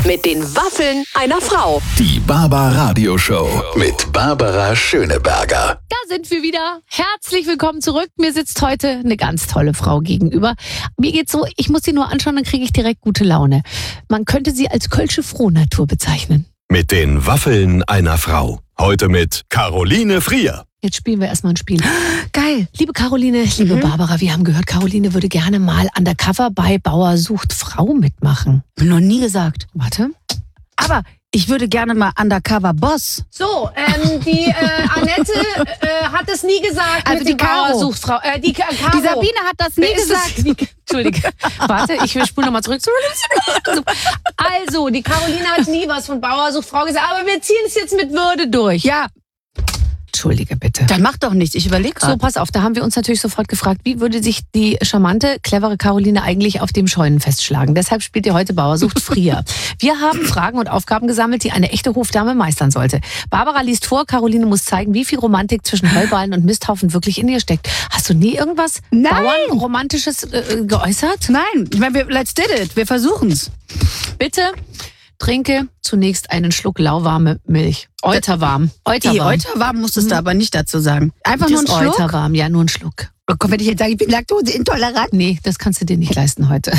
Mit den Waffeln einer Frau. Die Barbara-Radio-Show mit Barbara Schöneberger. Da sind wir wieder. Herzlich willkommen zurück. Mir sitzt heute eine ganz tolle Frau gegenüber. Mir geht's so, ich muss sie nur anschauen, dann kriege ich direkt gute Laune. Man könnte sie als kölsche Frohnatur bezeichnen. Mit den Waffeln einer Frau. Heute mit Caroline Frier. Jetzt spielen wir erstmal ein Spiel. Geil. Liebe Caroline, liebe Barbara, wir haben gehört, Caroline würde gerne mal undercover bei Bauer sucht Frau mitmachen. Noch nie gesagt. Warte. Aber ich würde gerne mal Undercover Boss. So, die Annette hat es nie gesagt. Also mit die dem Bauer Caro. sucht Frau. Die Caro. Die Sabine hat das nie Wer ist das? gesagt. Entschuldige. Warte, ich spule nochmal zurück. Also, die Caroline hat nie was von Bauer sucht Frau gesagt, aber wir ziehen es jetzt mit Würde durch. Ja, Entschuldige bitte. dann mach doch nichts. Ich überlege So, gerade. pass auf, da haben wir uns natürlich sofort gefragt, wie würde sich die charmante, clevere Caroline eigentlich auf dem Scheunenfest schlagen? Deshalb spielt ihr heute Bauer sucht Frier. Wir haben Fragen und Aufgaben gesammelt, die eine echte Hofdame meistern sollte. Barbara liest vor, Caroline muss zeigen, wie viel Romantik zwischen Heuballen und Misthaufen wirklich in ihr steckt. Hast du nie irgendwas Bauernromantisches geäußert? Nein, ich meine, let's did it. Wir versuchen's. Bitte trinke zunächst einen Schluck lauwarme Milch. Euterwarm. Euterwarm musstest du aber nicht dazu sagen. Einfach nur ein Schluck. Euterwarm, ja, nur ein Schluck. Oh Gott, wenn ich jetzt sage, ich bin laktoseintolerant. Nee, das kannst du dir nicht leisten heute.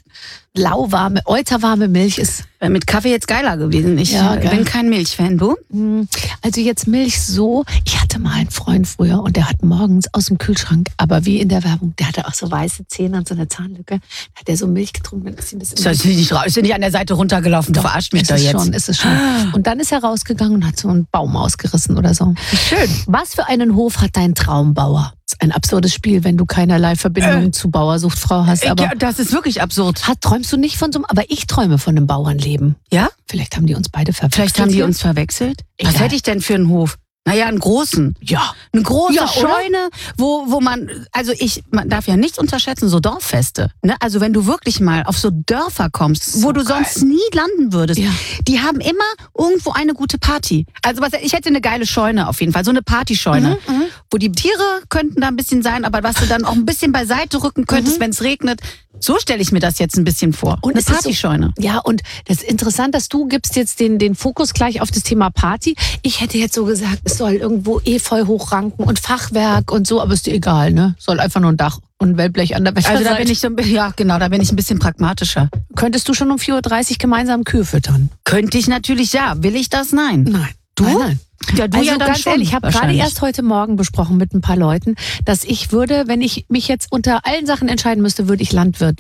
Euterwarme Milch ist... Wäre mit Kaffee jetzt geiler gewesen. Ich Ja, geil. bin kein Milchfan, du? Also jetzt Milch so, ich hatte mal einen Freund früher und der hat morgens aus dem Kühlschrank, aber wie in der Werbung, der hatte auch so weiße Zähne und so eine Zahnlücke, da hat der so Milch getrunken. Dann ist ihm das Ist das nicht an der Seite runtergelaufen? Du verarscht mich da jetzt. Ist es schon. Und dann ist er rausgegangen und hat so einen Baum ausgerissen oder so. Schön. Was für einen Hof hat dein Traumbauer? Das ist ein absurdes Spiel, wenn du keinerlei Verbindung zu Bauer sucht Frau hast. Aber Ja, das ist wirklich absurd. träumst du nicht von so einem, aber ich träume von einem Bauernleben. Ja? Vielleicht haben die uns beide verwechselt. Vielleicht haben die hier. uns verwechselt. Was Egal. hätte ich denn für einen Hof? Naja, einen großen. Ja. Eine große Ja, oder? Scheune, wo man darf ja nichts unterschätzen, so Dorffeste. Ne? Also wenn du wirklich mal auf so Dörfer kommst, wo du sonst nie landen würdest, Ja. die haben immer irgendwo eine gute Party. Also ich hätte eine geile Scheune auf jeden Fall, so eine Partyscheune, wo die Tiere könnten da ein bisschen sein, aber was du dann auch ein bisschen beiseite rücken könntest, wenn es regnet. So stelle ich mir das jetzt ein bisschen vor. Und eine es ist Partyscheune. Ja, und das ist interessant, dass du gibst jetzt den Fokus gleich auf das Thema Party. Ich hätte jetzt so gesagt, es soll irgendwo Efeu hochranken und Fachwerk und so, aber ist dir egal, ne? Soll einfach nur ein Dach und ein Wellblech an der Wäsche Also da sein. bin ich da bin ich ein bisschen pragmatischer. Könntest du schon um 4.30 Uhr gemeinsam Kühe füttern? Könnte ich natürlich, ja. Will ich das? Nein. Nein. Du? Nein. Ja, du Also ja dann ganz schon. ehrlich, ich habe gerade wahrscheinlich. erst heute Morgen besprochen mit ein paar Leuten, dass ich würde, wenn ich mich jetzt unter allen Sachen entscheiden müsste, würde ich Landwirt